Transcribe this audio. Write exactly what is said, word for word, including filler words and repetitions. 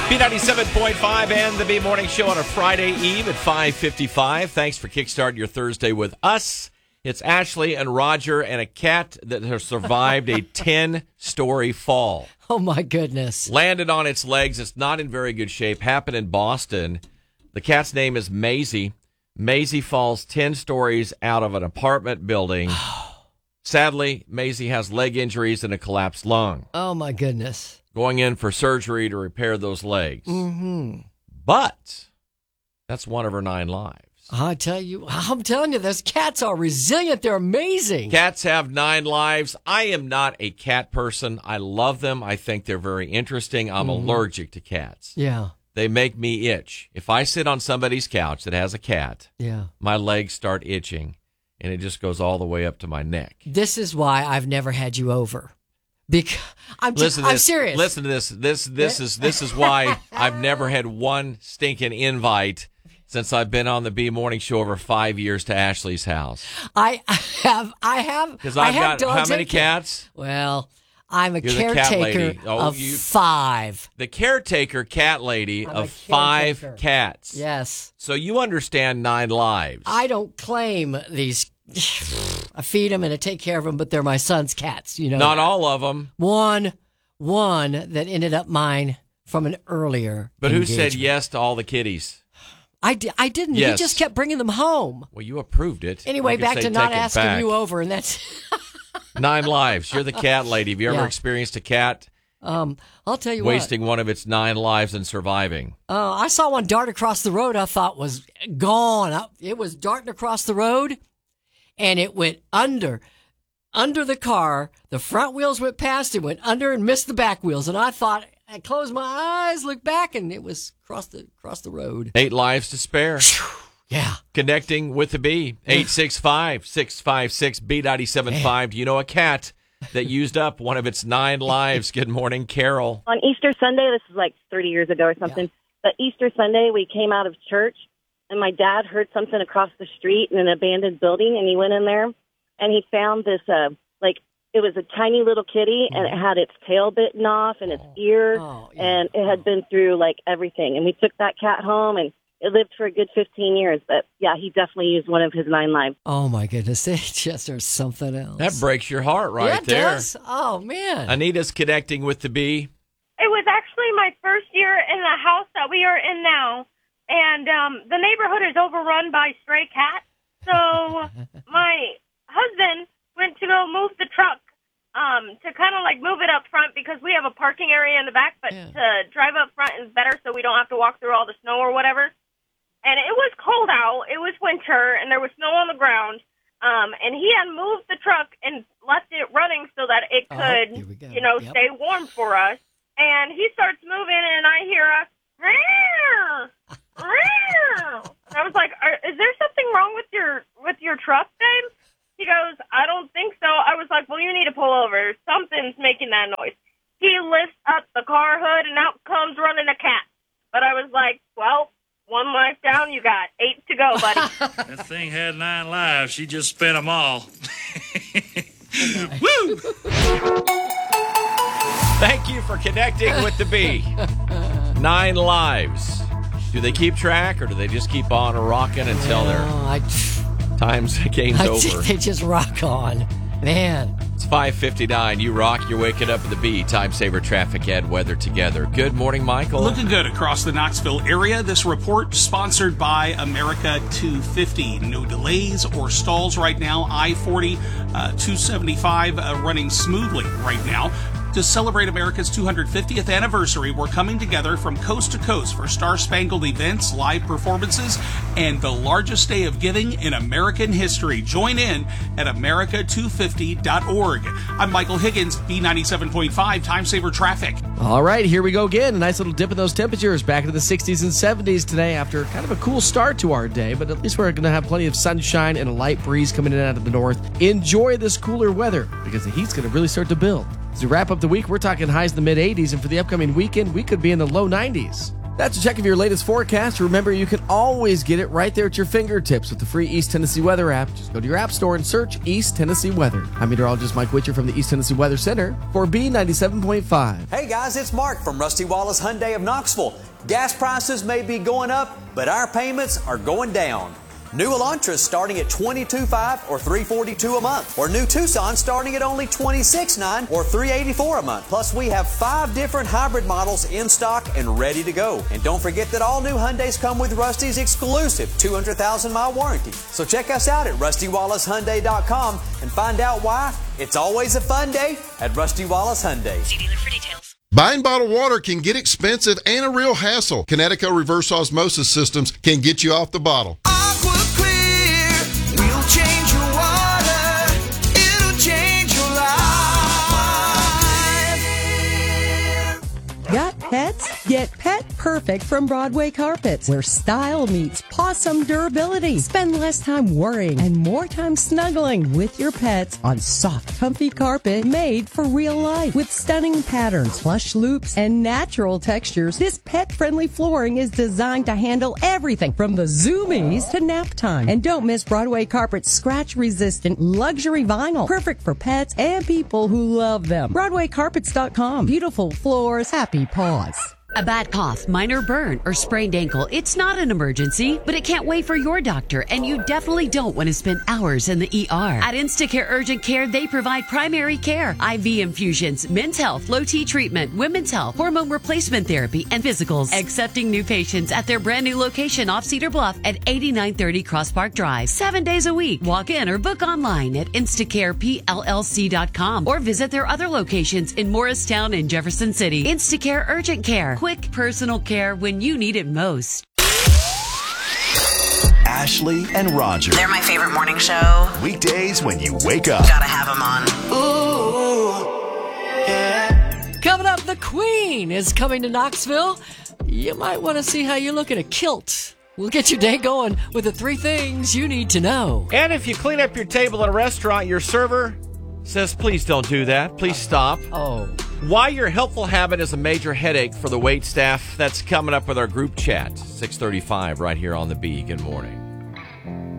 B ninety-seven point five and the B Morning Show on a Friday Eve at five fifty-five. Thanks for kickstarting your Thursday with us. It's Ashley and Roger and a cat that has survived a ten-story fall. Oh, my goodness. Landed on its legs. It's not in very good shape. Happened in Boston. The cat's name is Maisie. Maisie falls ten stories out of an apartment building. Sadly, Maisie has leg injuries and a collapsed lung. Oh, my goodness. Going in for surgery to repair those legs. Mm-hmm. But that's one of her nine lives. I tell you, I'm telling you, those cats are resilient. They're amazing. Cats have nine lives. I am not a cat person. I love them. I think they're very interesting. I'm mm-hmm. allergic to cats. Yeah. They make me itch. If I sit on somebody's couch that has a cat, yeah, my legs start itching, and it just goes all the way up to my neck. This is why I've never had you over. Because I'm, listen t- to I'm this. serious. Listen to this. This this is this is why I've never had one stinking invite since I've been on the B Morning Show over five years to Ashley's house. I have, I have, because I've I have got how many cats? Well, I'm a You're caretaker oh, of you, five. The caretaker cat lady I'm of five cats. Yes. So you understand nine lives. I don't claim these. I feed them and I take care of them, but they're my son's cats. You know, not all of them. One, one that ended up mine from an earlier. But who engagement. said yes to all the kitties? I, di- I didn't. Yes. He just kept bringing them home. Well, you approved it. Anyway, back to not asking back. you over, and that's nine lives. You're the cat lady. Have you ever yeah. experienced a cat? Um, I'll tell you wasting what. one of its nine lives and surviving. Uh, I saw one dart across the road. I thought was gone. I, it was darting across the road, and it went under, under the car. The front wheels went past it, went under, and missed the back wheels. And I thought. I closed my eyes, looked back, and it was across the across the road. Eight lives to spare. Yeah. Connecting with the B. eight six five, six five six, B nine seven five. Do you know a cat that used up one of its nine lives? Good morning, Carol. On Easter Sunday, this is like thirty years ago or something, yeah. but Easter Sunday, we came out of church, and my dad heard something across the street in an abandoned building, and he went in there, and he found this, uh, like, it was a tiny little kitty, and it had its tail bitten off and its ear, oh, yeah. and it had been through, like, everything. And we took that cat home, and it lived for a good fifteen years. But, yeah, he definitely used one of his nine lives. Oh, my goodness. It just there's something else. That breaks your heart right yeah, it there. Does. Oh, man. Anita's connecting with the B. It was actually my first year in the house that we are in now, and um, the neighborhood is overrun by stray cats. So my husband went to go move the truck. Um, to kind of like move it up front because we have a parking area in the back, but yeah. to drive up front is better so we don't have to walk through all the snow or whatever. And it was cold out. It was winter, and there was snow on the ground. Um, and he had moved the truck and left it running so that it could, oh, you know, yep. stay warm for us. And he starts moving, and I hear us, rear, rear. I was like, Are, is there something wrong with your with your truck, babe? He goes, I don't think so. I was like, well, you need to pull over. Something's making that noise. He lifts up the car hood, and out comes running a cat. But I was like, well, one life down, you got eight to go, buddy. That thing had nine lives. She just spent them all. Woo! Thank you for connecting with the B. Nine lives. Do they keep track, or do they just keep on rocking until they're... Oh, I... Time's game's I over. think they just rock on. Man. It's five fifty-nine. You rock. You're waking up at the B. Time saver, traffic, and weather together. Good morning, Michael. Looking good across the Knoxville area. This report sponsored by America two fifty. No delays or stalls right now. I forty, uh, two seventy-five uh, running smoothly right now. To celebrate America's two hundred fiftieth anniversary, we're coming together from coast to coast for star-spangled events, live performances, and the largest day of giving in American history. Join in at America two fifty dot org. I'm Michael Higgins, B ninety-seven point five Time Saver Traffic. All right, here we go again. A nice little dip in those temperatures back into the sixties and seventies today after kind of a cool start to our day, but at least we're going to have plenty of sunshine and a light breeze coming in out of the north. Enjoy this cooler weather because the heat's going to really start to build. As we wrap up the week, we're talking highs in the mid-eighties, and for the upcoming weekend, we could be in the low nineties. That's a check of your latest forecast. Remember, you can always get it right there at your fingertips with the free East Tennessee Weather app. Just go to your app store and search East Tennessee Weather. I'm meteorologist Mike Witcher from the East Tennessee Weather Center for B ninety-seven point five. Hey guys, it's Mark from Rusty Wallace Hyundai of Knoxville. Gas prices may be going up, but our payments are going down. New Elantras starting at twenty-two five or three forty-two a month, or new Tucson starting at only twenty-six nine or three eighty-four a month. Plus, we have five different hybrid models in stock and ready to go. And don't forget that all new Hyundais come with Rusty's exclusive two hundred thousand mile warranty. So check us out at rusty wallace hyundai dot com and find out why it's always a fun day at Rusty Wallace Hyundai. See dealer for details. Buying bottled water can get expensive and a real hassle. Connecticut reverse osmosis systems can get you off the bottle. Change your water, it'll change your life. Got pets? Get Pet Perfect from Broadway Carpets, where style meets awesome durability. Spend less time worrying and more time snuggling with your pets on soft, comfy carpet made for real life. With stunning patterns, plush loops, and natural textures, this pet-friendly flooring is designed to handle everything from the zoomies to nap time. And don't miss Broadway Carpet's scratch-resistant luxury vinyl, perfect for pets and people who love them. broadway carpets dot com. Beautiful floors, happy paws. A bad cough, minor burn, or sprained ankle, it's not an emergency, but it can't wait for your doctor, and you definitely don't want to spend hours in the E R. At Instacare Urgent Care, they provide primary care, I V infusions, men's health, low-T treatment, women's health, hormone replacement therapy, and physicals. Accepting new patients at their brand new location off Cedar Bluff at eighty-nine thirty Cross Park Drive. Seven days a week. Walk in or book online at instacare p l l c dot com or visit their other locations in Morristown and Jefferson City. Instacare Urgent Care. Quick personal care when you need it most. Ashley and Roger. They're my favorite morning show. Weekdays when you wake up. Gotta have them on. Ooh, yeah. Coming up, the Queen is coming to Knoxville. You might want to see how you look at a kilt. We'll get your day going with the three things you need to know. And if you clean up your table at a restaurant, your server says, please don't do that. Please stop. Oh. Why your helpful habit is a major headache for the wait staff. That's coming up with our group chat, six thirty-five, right here on the B. Good morning.